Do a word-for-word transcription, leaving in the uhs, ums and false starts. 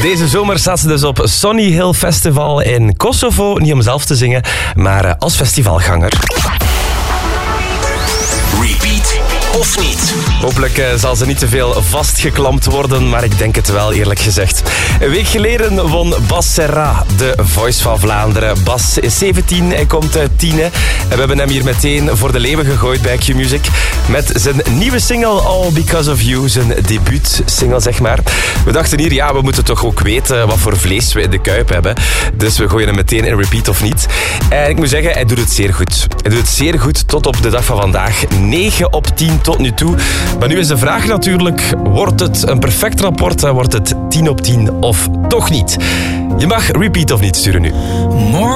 Deze zomer staat ze dus op Sonny Hill Festival in Kosovo. Niet om zelf te zingen, maar als festivalganger. Repeat of niet? Hopelijk uh, zal ze niet te veel vastgeklampt worden, maar ik denk het wel, eerlijk gezegd. Een week geleden won Bas Serra de Voice van Vlaanderen. Bas is zeventien, hij komt uit Tiene. En we hebben hem hier meteen voor de leeuwen gegooid bij Q-Music. Met zijn nieuwe single All Because of You, zijn debuutsingle, zeg maar. We dachten hier, ja, we moeten toch ook weten wat voor vlees we in de kuip hebben. Dus we gooien hem meteen in Repeat of niet. En ik moet zeggen, hij doet het zeer goed. Hij doet het zeer goed tot op de dag van vandaag. negen op tien tot nu toe. Maar nu is de vraag natuurlijk, wordt het een perfect rapport? Wordt het tien op tien of toch niet? Je mag Repeat of niet sturen nu.